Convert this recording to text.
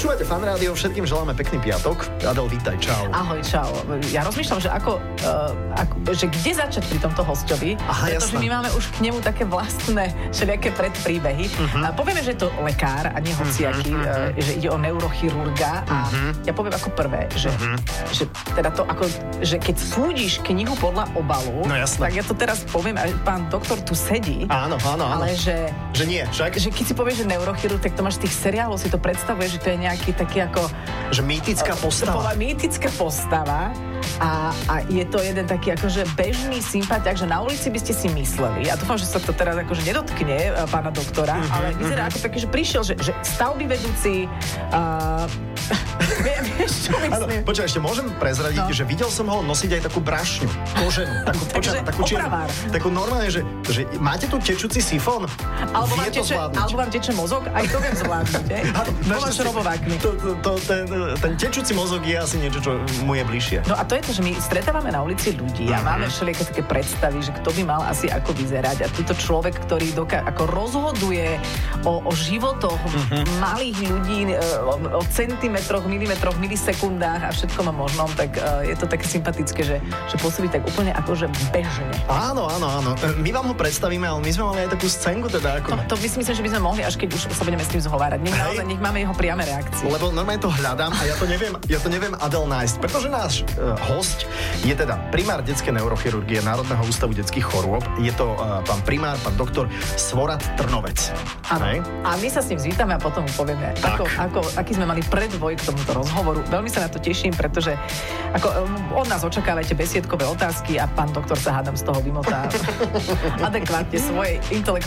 Počúvate Fan Rádio, všetkým želáme pekný piatok. Adel, vítaj, čau. Ahoj, čau. Ja rozmýšľam, že že kde začať pri tomto hosťovi, pretože my máme už k nemu také vlastné všelijaké predpríbehy. A povieme, že je to lekár a nie hociaký, že ide o neurochirurga a ja poviem ako prvé, že teda to ako, že keď súdiš knihu podľa obalu, tak ja to teraz poviem, a pán doktor tu sedí. Áno. Ale že nie, však? Že keď si povieš, že neurochirurg, tak to máš z tých seriálov, si to predstavuje, že to je nejaký taký ako... Že mýtická postava. Mýtická postava a je to jeden taký akože bežný sympatiak, že na ulici by ste si mysleli, a dúfam, že sa to teraz akože nedotkne pána doktora, ale vyzerá ako taký, že prišiel, že stavby vedúci... Vieš, čo myslím? Počkaj, ešte môžem prezradiť, že videl som ho nosiť aj takú brašňu, koženú, takú čiernu. Takú normálne, že máte tu tečúci sifón? Alebo vám teče mozog? Aj to viem zvládnuť, Bola šrobovákmi. Ten tečúci mozog je asi niečo, čo mu je bližšie. No a to je to, že my stretávame na ulici ľudí a máme všelijaké také predstavy, že kto by mal asi ako vyzerať. A túto človek, ktorý ako rozhoduje o životoch malých ľudí, o centimetroch, milimetroch, milisekundách a všetkom možnom, tak je to také sympatické, že pôsobí tak úplne akože bežne. Áno. My vám ho predstavíme, ale my sme mali aj takú scénku teda ako... To myslím, že by sme mohli, až keď už sa budeme s tým zhovárať. Nech máme jeho priame reakcie. Lebo normálne to hľadám a ja to neviem Adel nájsť, pretože náš host je teda primár detskej neurochirurgie Národného ústavu detských chorôb. Je to pán primár, pán doktor Svorad Trnovec. Áno. A my sa s ním zvítame a potom mu povieme, aký sme mali predvoj k tomuto rozhovoru. Veľmi sa na to teším, pretože od nás očakávajte besiedkové otázky a pán doktor sa hádam z toho vymotá adekvátne svojej intelektuálnej